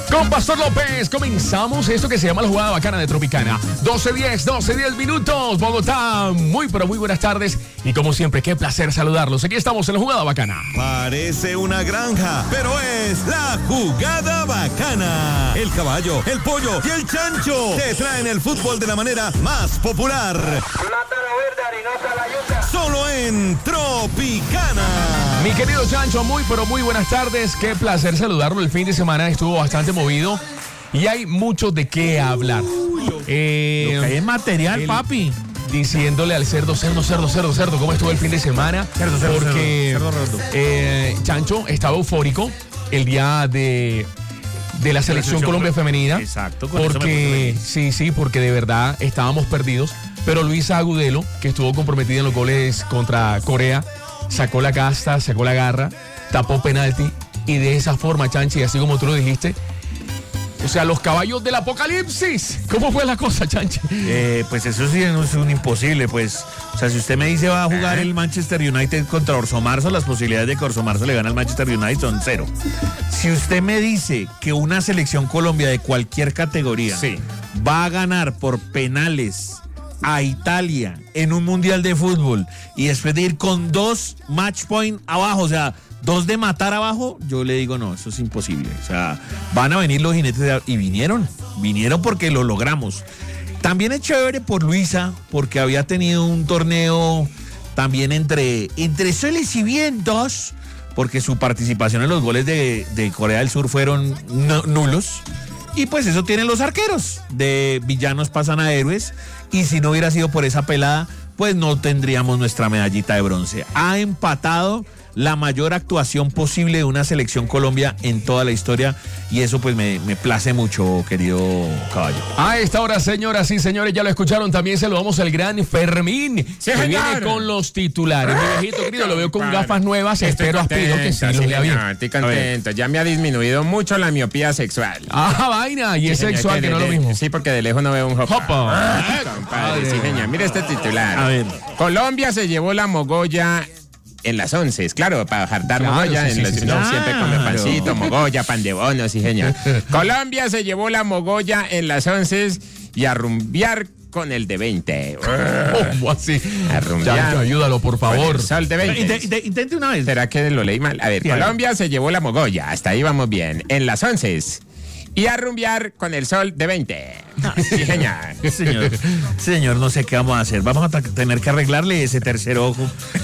Con Pastor López comenzamos esto que se llama la jugada bacana de Tropicana. 12:10 minutos, Bogotá. Muy pero muy buenas tardes. Y como siempre, qué placer saludarlos. Aquí estamos en la jugada bacana. Parece una granja, pero es la jugada bacana. El caballo, el pollo y el chancho te traen el fútbol de la manera más popular. Solo en Tropicana. Mi querido Chancho, muy pero muy buenas tardes. Qué placer saludarlo. El fin de semana estuvo bastante movido y hay mucho de qué hablar. Lo que hay es material, papi. Diciéndole al cerdo, ¿cómo estuvo el fin de semana? Porque Chancho estaba eufórico el día de la selección Colombia femenina. Exacto. Porque porque de verdad estábamos perdidos. Pero Luisa Agudelo, que estuvo comprometida en los goles contra Corea, sacó la casta, sacó la garra, tapó penalti y de esa forma, Chanchi, así como tú lo dijiste, o sea, los caballos del apocalipsis. ¿Cómo fue la cosa, Chanchi? Pues eso sí es un imposible, pues. O sea, si usted me dice va a jugar el Manchester United contra Orso Marzo, las posibilidades de que Orso Marzo le gane al Manchester United son 0. Si usted me dice que una selección Colombia de cualquier categoría va a ganar por penales a Italia en un mundial de fútbol y después de ir con 2 match point abajo, o sea, 2 de matar abajo, yo le digo no, eso es imposible. O sea, van a venir los jinetes y vinieron porque lo logramos. También es chévere por Luisa, porque había tenido un torneo también entre soles y vientos, porque su participación en los goles de Corea del Sur fueron nulos. Y pues eso tienen los arqueros, de villanos pasan a héroes, y si no hubiera sido por esa pelada, pues no tendríamos nuestra medallita de bronce. Ha empatado la mayor actuación posible de una selección Colombia en toda la historia, y eso pues me place mucho, querido caballo. A esta hora, señoras y señores, ya lo escucharon, también saludamos al gran Fermín, que viene con los titulares. Mi viejito querido, lo veo con gafas nuevas, espero aspiro que sí los vea bien. Estoy contento, ya me ha disminuido mucho la miopía sexual. Vaina, y es sexual, que no es lo mismo. Sí, porque de lejos no veo un hopa. Compadre, sí, señor. Mire este titular. A ver. Colombia se llevó la mogolla en las 11, claro, para jartar mogolla. Siempre come pancito, mogolla, pan de bono, sí, señor. Colombia se llevó la mogolla en las 11 y a rumbear con el de 20. ¿Cómo así? A rumbear. Chancho, ayúdalo, por favor. Sol de 20. Intente una vez. ¿Será que lo leí mal? A ver, Colombia se llevó la mogolla, hasta ahí vamos bien, en las 11 y a rumbear con el sol de 20. Sí, señor. Señor, no sé qué vamos a hacer. Vamos a tener que arreglarle ese tercer ojo.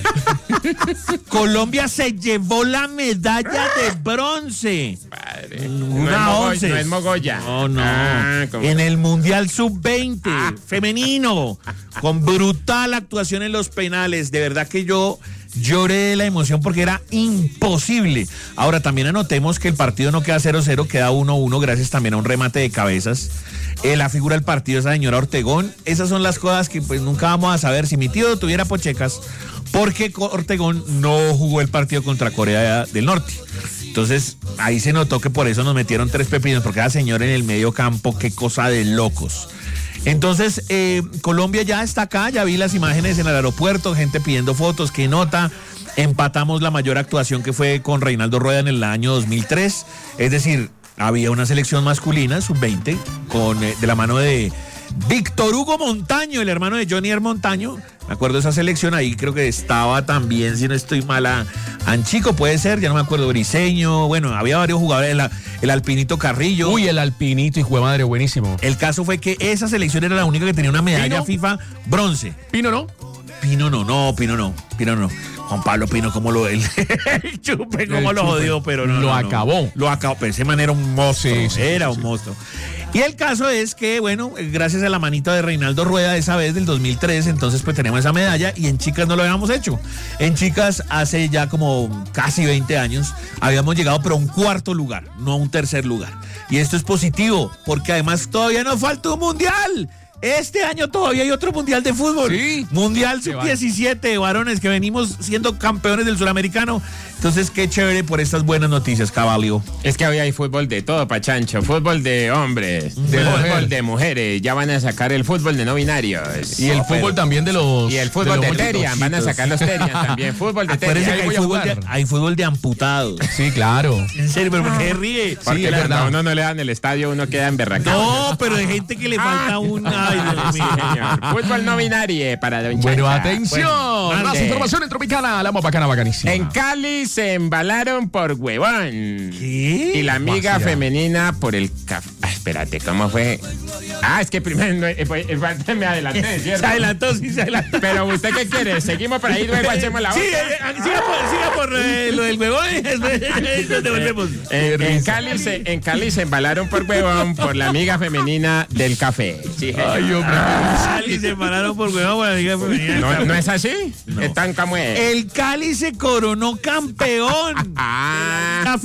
Colombia se llevó la medalla de bronce. Padre. No es mogolla. No. En el Mundial Sub-20 femenino, con brutal actuación en los penales. De verdad que yo lloré de la emoción porque era imposible. Ahora también anotemos que el partido no queda 0-0, queda 1-1 gracias también a un remate de cabezas. La figura del partido es la señora Ortegón. Esas son las cosas que pues nunca vamos a saber si mi tío tuviera pochecas, porque Ortegón no jugó el partido contra Corea del Norte. Entonces ahí se notó que por eso nos metieron 3 pepinos, porque era señor en el medio campo, qué cosa de locos. Entonces, Colombia ya está acá, ya vi las imágenes en el aeropuerto, gente pidiendo fotos, qué nota. Empatamos la mayor actuación que fue con Reinaldo Rueda en el año 2003, es decir, había una selección masculina, sub-20, de la mano de Víctor Hugo Montaño, el hermano de Johnny Montaño. Me acuerdo de esa selección, ahí creo que estaba también, si no estoy mala, Anchico puede ser, ya no me acuerdo, Briseño, bueno, había varios jugadores, el Alpinito Carrillo. Uy, el Alpinito, hijo de madre, buenísimo. El caso fue que esa selección era la única que tenía una medalla FIFA bronce. ¿Pino no? Pino no. Juan Pablo Pino, como el Chupe, como lo jodió, pero no. Lo acabó. Lo acabó, pero ese man era un monstruo. Era un monstruo. Y el caso es que, bueno, gracias a la manita de Reinaldo Rueda esa vez del 2003, entonces pues tenemos esa medalla, y en chicas no lo habíamos hecho. En chicas hace ya como casi 20 años habíamos llegado pero a un 4º lugar, no a un 3er lugar. Y esto es positivo, porque además todavía nos falta un mundial. Este año todavía hay otro mundial de fútbol. Sí. Mundial Sub-17 de varones, que venimos siendo campeones del Suramericano. Entonces, qué chévere por estas buenas noticias, Caballo. Es que hoy hay fútbol de todo, Pachancho. Fútbol de hombres, fútbol de mujeres. Ya van a sacar el fútbol de no binarios. Y el fútbol también de los... Y el fútbol de Terian. Van a sacar los Terian también. Fútbol de Terian. Hay fútbol de amputados. Sí, claro. En serio, pero ¿por qué ríe? Porque cuando a uno no le dan el estadio, uno queda emberracado. No, pero hay gente que le falta un... Ay, Dios mío. Señor. Fútbol no binario para Don Bueno, Chancha. atención. Más información en Tropicana. La más bacana, bacanísima. En Cali se embalaron por huevón. ¿Qué? Y la amiga femenina por el café. Espérate, ¿cómo fue? Es que primero me adelanté, ¿cierto? Se adelantó. Pero ¿usted qué quiere? ¿Seguimos por ahí luego hacemos la otra? Sí, siga por lo del huevón y después devolvemos. En Cali se embalaron por huevón por la amiga femenina del café. Sí, ay, hombre. Cali se embalaron por huevón por la amiga femenina. ¿No es así? No. ¿Están como es? El Cali se coronó campeón. La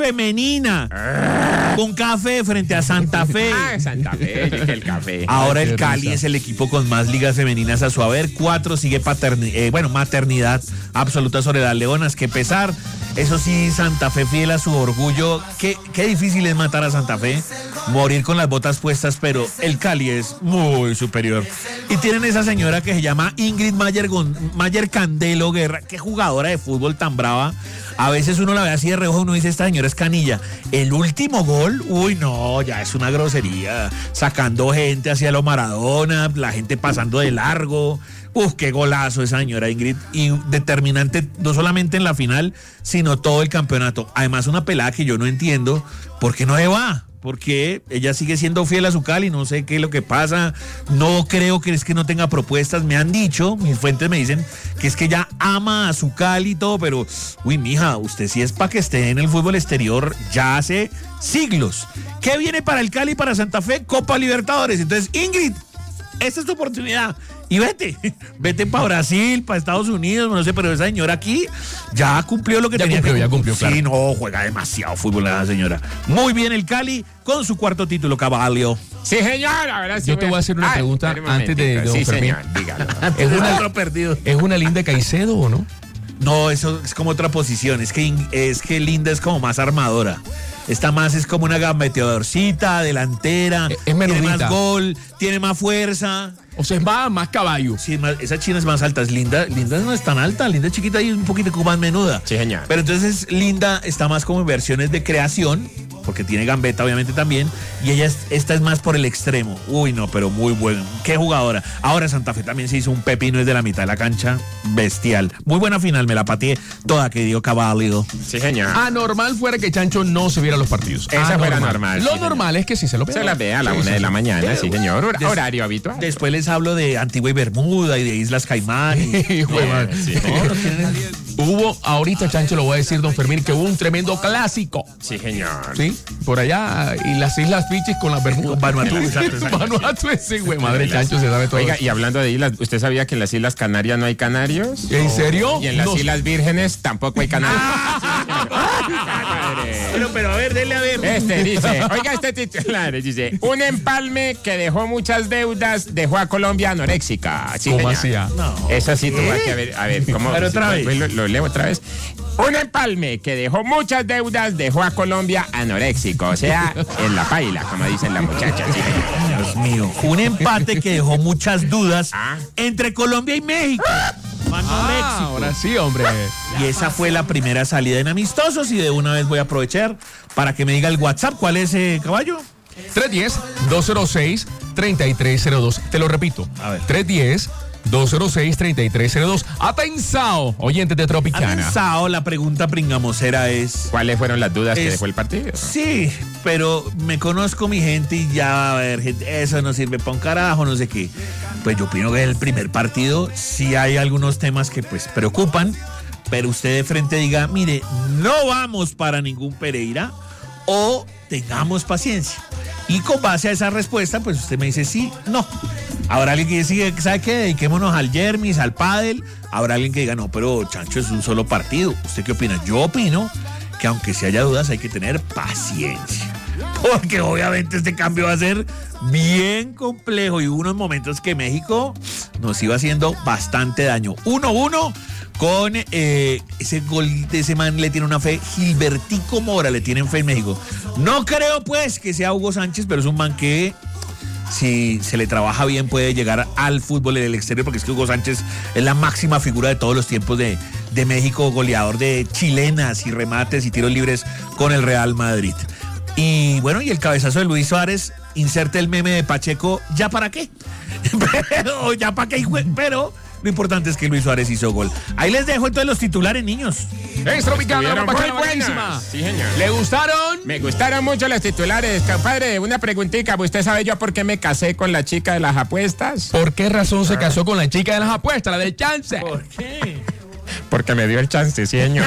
femenina. Con café frente a Santa Fe. Santa Fe, el café. Ahora el Cali es el equipo con más ligas femeninas a su haber. 4 sigue maternidad absoluta sobre las Leonas. Que pesar. Eso sí, Santa Fe fiel a su orgullo. Qué difícil es matar a Santa Fe. Morir con las botas puestas, pero el Cali es muy superior. Y tienen esa señora que se llama Ingrid Mayer Candelo Guerra. Qué jugadora de fútbol tan brava. A veces uno la ve así de reojo, uno dice, esta señora es canilla. El último gol, uy, no, ya es una grosería. Sacando gente hacia lo Maradona, la gente pasando de largo. Qué golazo esa señora Ingrid. Y determinante, no solamente en la final, sino todo el campeonato. Además, una pelada que yo no entiendo, ¿por qué no se va? Porque ella sigue siendo fiel a su Cali, no sé qué es lo que pasa, no creo que es que no tenga propuestas, me han dicho, mis fuentes me dicen que es que ella ama a su Cali y todo, pero, uy, mija, usted sí es para que esté en el fútbol exterior ya hace siglos. ¿Qué viene para el Cali y para Santa Fe? Copa Libertadores. Entonces, Ingrid, esta es tu oportunidad. Y vete para Brasil, para Estados Unidos, no sé, pero esa señora aquí ya cumplió lo que tenía que cumplir. Ya cumplió, claro. Sí, no, juega demasiado fútbol la señora. Muy bien el Cali con su 4º título, Caballo. Sí, señor, ahora sí. Yo te voy a hacer una pregunta antes de sí, Fermín. Señor, dígalo. ¿Es una Linda Caicedo o no? No, eso es como otra posición. Es que Linda es como más armadora. Esta más es como una gambeteadorcita, delantera. Es menudita. Tiene más gol, tiene más fuerza. O sea, es más caballo. Sí, esa china es más alta. Es Linda no es tan alta. Linda es chiquita y un poquito más menuda. Sí, señor. Pero entonces Linda está más como en versiones de creación, porque tiene gambeta obviamente también, y esta es más por el extremo. Uy, no, pero muy bueno. Qué jugadora. Ahora Santa Fe también se hizo un pepino desde la mitad de la cancha. Bestial. Muy buena final, me la pateé toda, que dio Caballo. Sí, señor. Anormal fuera que Chancho no se viera los partidos. Esa fuera normal. Lo normal es que sí se lo vea. Se la ve a la 1 de la mañana, sí, señor. Horario habitual. Después les hablo de Antigua y Bermuda y de Islas Caimán. Hubo, ahorita Chancho lo voy a decir, don Fermín, que hubo un tremendo clásico. Sí, señor. Sí, por allá, y las Islas Pichis con las Bermudas. Vanuatu, exacto. Vanuatu, ese güey, madre Chancho se sabe todo. Oiga, y hablando de islas, ¿usted sabía que en las Islas Canarias no hay canarios? ¿En serio? Y en las Islas Vírgenes tampoco hay canarios. Pero a ver, dele a ver. Dice, oiga este titular, dice, un empalme que dejó muchas deudas dejó a Colombia anoréxica. Sí, ¿cómo hacía? No. Eso sí tuvo que ver, a ver, ¿cómo? Pero otra vez. Lo leo otra vez. Un empalme que dejó muchas deudas dejó a Colombia anoréxico, o sea, en la paila, como dicen las muchachas. Sí, Dios mío. Un empate que dejó muchas dudas entre Colombia y México. Ahora sí, hombre. Y esa fue la primera salida en amistosos, y de una vez voy a aprovechar para que me diga el WhatsApp. ¿Cuál es, Caballo? 310-206-3302. Te lo repito. A ver. 310-206-3302. Atensao, oyentes de Tropicana. Atensao, la pregunta pringamosera es... ¿Cuáles fueron las dudas que dejó el partido? Sí, pero me conozco mi gente y ya, a ver, gente, eso no sirve para un carajo, no sé qué. Pues yo opino que el primer partido sí hay algunos temas que pues preocupan, pero usted de frente diga, mire, no vamos para ningún Pereira, o tengamos paciencia. Y con base a esa respuesta, pues usted me dice sí, no. Habrá alguien que diga, ¿sabe qué? Dediquémonos al Yermis, al pádel. Habrá alguien que diga, no, pero Chancho, es un solo partido. ¿Usted qué opina? Yo opino que aunque si haya dudas hay que tener paciencia. Porque obviamente este cambio va a ser bien complejo y hubo unos momentos que México nos iba haciendo bastante daño. 1-1, con ese gol de ese man. Le tiene una fe, Gilbertico Mora, le tienen fe en México. No creo pues que sea Hugo Sánchez, pero es un man que si se le trabaja bien puede llegar al fútbol en el exterior, porque es que Hugo Sánchez es la máxima figura de todos los tiempos de México, goleador de chilenas y remates y tiros libres con el Real Madrid. Y bueno, y el cabezazo de Luis Suárez, inserte el meme de Pacheco, ¿ya para qué? Pero, ¿ya para qué? Pero lo importante es que Luis Suárez hizo gol. Ahí les dejo entonces los titulares, niños. Estuvieron muy buenas. Sí, señor. ¿Le gustaron? Me gustaron mucho los titulares. Compadre, una preguntita. ¿Usted sabe yo por qué me casé con la chica de las apuestas? ¿Por qué razón se casó con la chica de las apuestas, la del chance? ¿Por qué? Porque me dio el chance, sí, señor.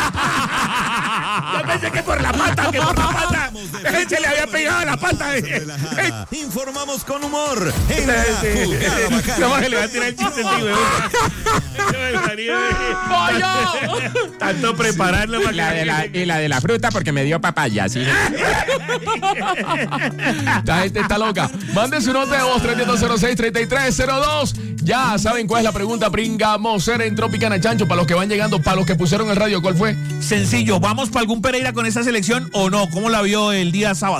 Yo pensé que por la pata, que por la pata. Se le había pegado la pata. Informamos con humor en la Jugada Bacana. ¿Cómo se le va a tirar el chiste, tío? Tanto prepararlo para Y la de la fruta porque me dio papaya, sí. La gente está loca. Mande su nota de voz 3206-3302. Ya saben cuál es la pregunta pringamosera en Tropicana, Chancho. Para los que van llegando, para los que pusieron el radio, ¿cuál fue? Sencillo, ¿vamos para algún Pereira con esa selección o no? ¿Cómo la vio el día sábado?